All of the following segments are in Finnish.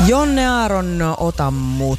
Jonne Aaron, ota mut.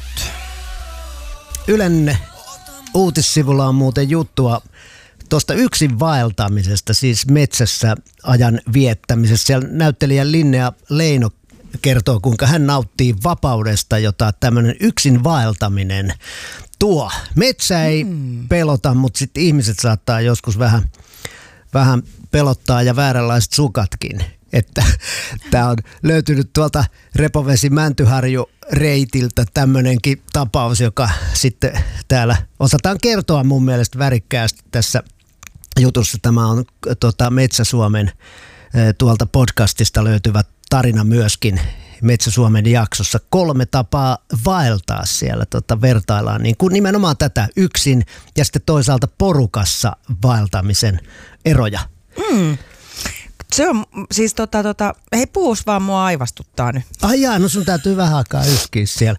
Ylen uutissivulla on muuten juttua tuosta yksin vaeltamisesta, siis metsässä ajan viettämisessä. Siellä näyttelijä Linnea Leino kertoo, kuinka hän nauttii vapaudesta, jota tämmöinen yksin vaeltaminen tuo. Metsä ei pelota, mutta sitten ihmiset saattaa joskus vähän pelottaa ja vääränlaiset sukatkin. Että tämä on löytynyt tuolta Repovesi-Mäntyharju-reitiltä tämmöinenkin tapaus, joka sitten täällä osataan kertoa mun mielestä värikkäästi tässä jutussa. Tämä on Metsä-Suomen tuolta podcastista löytyvä tarina myöskin Metsä-Suomen jaksossa. 3 tapaa vaeltaa siellä, vertaillaan niin kuin nimenomaan tätä yksin ja sitten toisaalta porukassa vaeltamisen eroja. Se on siis hei puhus vaan, mua aivastuttaa nyt. Ai jaa, no sun täytyy vähän aikaa yskiä siellä.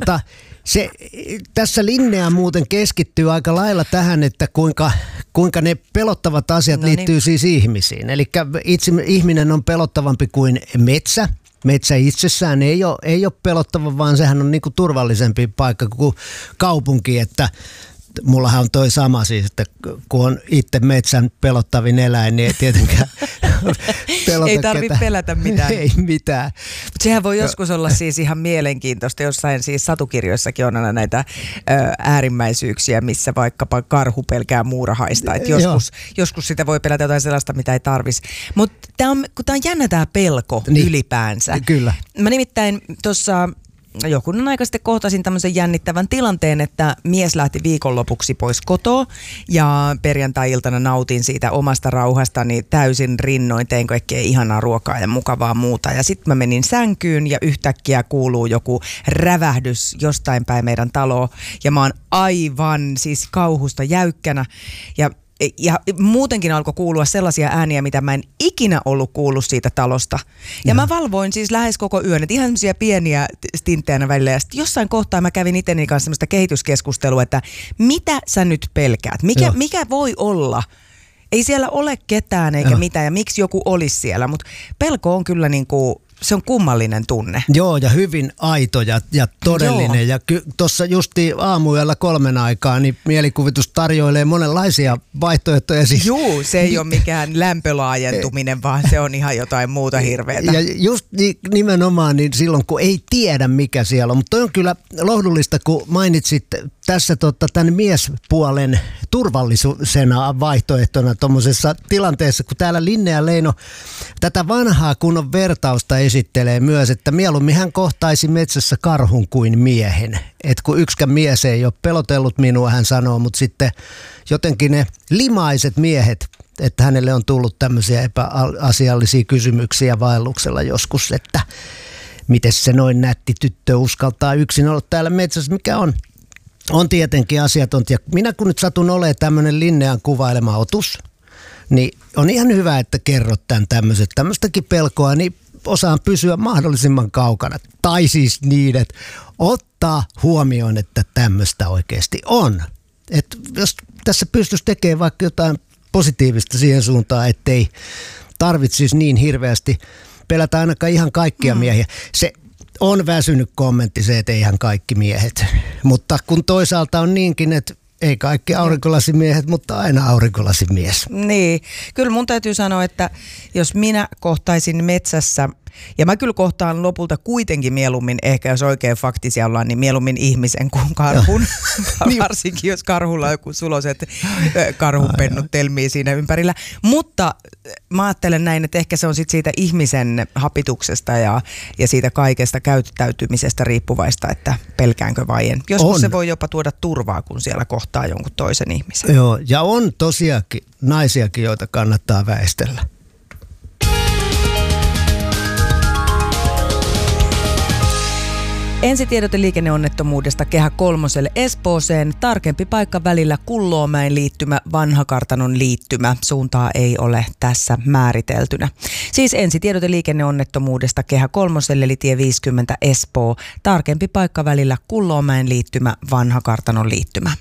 Tässä Linnea muuten keskittyy aika lailla tähän, että kuinka ne pelottavat asiat liittyy siis ihmisiin. Eli itse ihminen on pelottavampi kuin metsä. Metsä itsessään ei ole pelottava, vaan sehän on niinku turvallisempi paikka kuin kaupunki, että mullahan on toi sama siis, että kun on itse metsän pelottavin eläin, niin ei tietenkään pelota ei tarvitse pelätä mitään. Ei mitään. Mutta sehän voi joskus olla siis ihan mielenkiintoista. Jossain siis satukirjoissakin on aina näitä äärimmäisyyksiä, missä vaikkapa karhu pelkää muurahaista. Et joskus sitä voi pelätä jotain sellaista, mitä ei tarvisi. Mutta kun tämä on jännä tämä pelko ylipäänsä. Kyllä. Mä nimittäin tuossa jokunen aika sitten kohtasin tämmöisen jännittävän tilanteen, että mies lähti viikonlopuksi pois kotoa ja perjantai-iltana nautin siitä omasta rauhastani täysin rinnoin, tein kaikkea ihanaa ruokaa ja mukavaa muuta. Ja sitten mä menin sänkyyn ja yhtäkkiä kuuluu joku rävähdys jostain päin meidän taloa ja mä oon aivan siis kauhusta jäykkänä ja muutenkin alkoi kuulua sellaisia ääniä, mitä mä en ikinä ollut kuullut siitä talosta. Ja mä valvoin siis lähes koko yön, että ihan semmoisia pieniä stinttejä välillä. Ja sitten jossain kohtaa mä kävin itteni kanssa semmoista kehityskeskustelua, että mitä sä nyt pelkäät? Mikä voi olla? Ei siellä ole ketään eikä mitään ja miksi joku olisi siellä, mutta pelko on kyllä niinku, se on kummallinen tunne. Joo, ja hyvin aito ja todellinen. Joo. Ja tuossa justiin aamuyöllä 3 aikaa, niin mielikuvitus tarjoilee monenlaisia vaihtoehtoja. Siis. Joo, se ei ole mikään lämpölaajentuminen, vaan se on ihan jotain muuta hirveätä. Ja just nimenomaan niin silloin, kun ei tiedä mikä siellä on. Mutta toi on kyllä lohdullista, kun mainitsit tässä tämän miespuolen turvallisuusena vaihtoehtona tuommoisessa tilanteessa, kun täällä Linnea Leino tätä vanhaa kunnon vertausta esittelee myös, että mieluummin hän kohtaisi metsässä karhun kuin miehen. Että kun yksikään mies ei ole pelotellut minua, hän sanoo, mutta sitten jotenkin ne limaiset miehet, että hänelle on tullut tämmöisiä epäasiallisia kysymyksiä vaelluksella joskus, että miten se noin nätti tyttö uskaltaa yksin olla täällä metsässä, mikä on tietenkin asiatonta. Ja minä kun nyt satun olemaan tämmöinen Linnean kuvailema otus, niin on ihan hyvä, että kerrot tämmöistäkin pelkoa, niin osaan pysyä mahdollisimman kaukana. Tai siis niin, että ottaa huomioon, että tämmöistä oikeasti on. Että jos tässä pystyisi tekemään vaikka jotain positiivista siihen suuntaan, ettei tarvitsisi niin hirveästi pelätä ainakaan ihan kaikkia miehiä. Se on väsynyt kommentti se, että eihän kaikki miehet. Mutta kun toisaalta on niinkin, että ei kaikki aurinkolasimies, mutta aina aurinkolasimies. Niin, kyllä mun täytyy sanoa, että jos minä kohtaisin metsässä, ja mä kyllä kohtaan lopulta kuitenkin mieluummin, ehkä jos oikein faktisia ollaan, niin mieluummin ihmisen kuin karhun. Varsinkin jos karhulla on joku suloset karhunpennut telmii siinä ympärillä. Mutta mä ajattelen näin, että ehkä se on sit siitä ihmisen hapituksesta ja siitä kaikesta käyttäytymisestä riippuvaista, että pelkäänkö vai en. Joskus se voi jopa tuoda turvaa, kun siellä kohtaa jonkun toisen ihmisen. Joo, ja on tosiaankin naisiakin, joita kannattaa väistellä. Ensitiedote liikenneonnettomuudesta Kehä Kolmoselle Espooseen. Tarkempi paikka välillä Kulloomäen liittymä, Vanhakartanon liittymä. Suuntaa ei ole tässä määriteltynä. Siis ensitiedote liikenneonnettomuudesta Kehä Kolmoselle eli tie 50 Espoo. Tarkempi paikka välillä Kulloomäen liittymä, Vanhakartanon liittymä.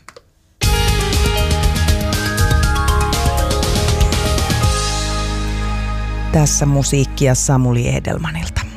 Tässä musiikkia Samuli Edelmanilta.